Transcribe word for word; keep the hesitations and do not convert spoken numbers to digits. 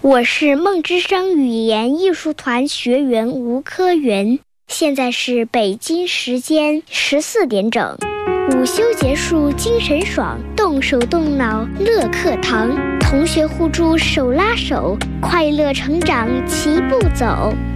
我是梦之声语言艺术团学员吴科云，现在是北京时间十四点整，午休结束，精神爽，动手动脑乐课堂，同学互助手拉手，快乐成长齐步走。